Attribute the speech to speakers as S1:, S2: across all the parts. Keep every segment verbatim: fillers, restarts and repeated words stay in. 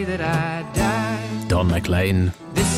S1: Don McLean.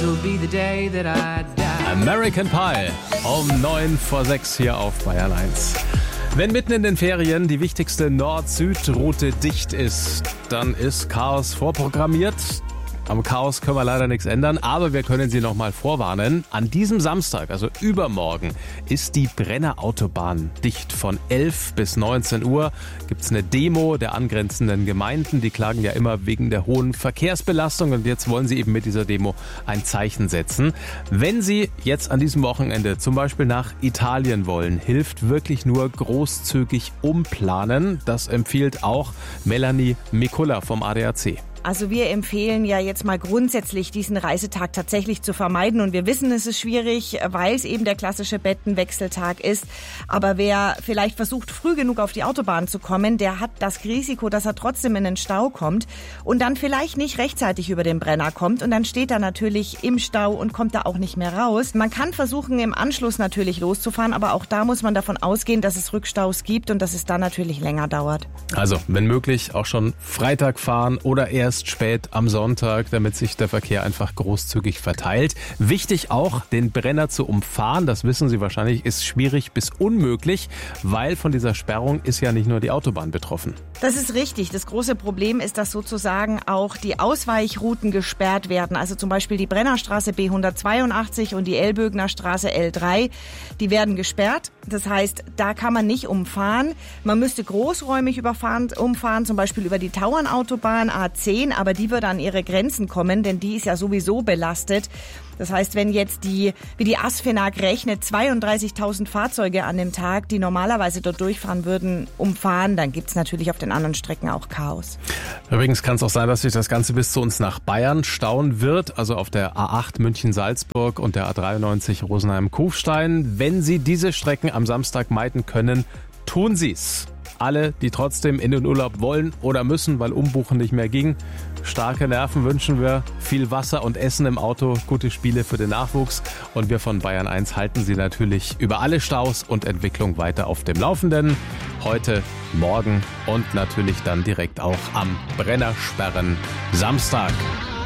S1: American Pie um neun vor sechs hier auf Bayern eins. Wenn mitten in den Ferien die wichtigste Nord-Süd-Route dicht ist, dann ist Chaos vorprogrammiert. Am Chaos können wir leider nichts ändern, aber wir können Sie noch mal vorwarnen. An diesem Samstag, also übermorgen, ist die Brenner Autobahn dicht. Von elf bis neunzehn Uhr gibt's eine Demo der angrenzenden Gemeinden. Die klagen ja immer wegen der hohen Verkehrsbelastung und jetzt wollen sie eben mit dieser Demo ein Zeichen setzen. Wenn Sie jetzt an diesem Wochenende zum Beispiel nach Italien wollen, hilft wirklich nur großzügig umplanen. Das empfiehlt auch Melanie Mikulla vom A D A C.
S2: Also wir empfehlen ja jetzt mal grundsätzlich, diesen Reisetag tatsächlich zu vermeiden. Und wir wissen, es ist schwierig, weil es eben der klassische Bettenwechseltag ist. Aber wer vielleicht versucht, früh genug auf die Autobahn zu kommen, der hat das Risiko, dass er trotzdem in den Stau kommt und dann vielleicht nicht rechtzeitig über den Brenner kommt. Und dann steht er natürlich im Stau und kommt da auch nicht mehr raus. Man kann versuchen, im Anschluss natürlich loszufahren, aber auch da muss man davon ausgehen, dass es Rückstaus gibt und dass es dann natürlich länger dauert.
S1: Also, wenn möglich, auch schon Freitag fahren oder erst spät am Sonntag, damit sich der Verkehr einfach großzügig verteilt. Wichtig auch, den Brenner zu umfahren, das wissen Sie wahrscheinlich, ist schwierig bis unmöglich, weil von dieser Sperrung ist ja nicht nur die Autobahn betroffen.
S2: Das ist richtig. Das große Problem ist, dass sozusagen auch die Ausweichrouten gesperrt werden. Also zum Beispiel die Brennerstraße B hundertzweiundachtzig und die Elbögener Straße L drei, die werden gesperrt. Das heißt, da kann man nicht umfahren. Man müsste großräumig überfahren, umfahren, zum Beispiel über die Tauernautobahn A zehn, aber die wird an ihre Grenzen kommen, denn die ist ja sowieso belastet. Das heißt, wenn jetzt die, wie die ASFINAG rechnet, zweiunddreißigtausend Fahrzeuge an dem Tag, die normalerweise dort durchfahren würden, umfahren, dann gibt es natürlich auf den anderen Strecken auch Chaos.
S1: Übrigens kann es auch sein, dass sich das Ganze bis zu uns nach Bayern stauen wird, also auf der A acht München-Salzburg und der A dreiundneunzig Rosenheim-Kufstein. Wenn Sie diese Strecken am Samstag meiden können, tun Sie's. Alle, die trotzdem in den Urlaub wollen oder müssen, weil Umbuchen nicht mehr ging. Starke Nerven wünschen wir, viel Wasser und Essen im Auto, gute Spiele für den Nachwuchs. Und wir von Bayern eins halten Sie natürlich über alle Staus und Entwicklung weiter auf dem Laufenden. Heute, morgen und natürlich dann direkt auch am Brennersperren Samstag.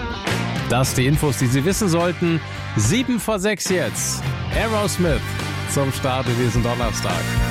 S1: Das die Infos, die Sie wissen sollten. Sieben vor sechs jetzt. Aerosmith zum Start in diesen Donnerstag.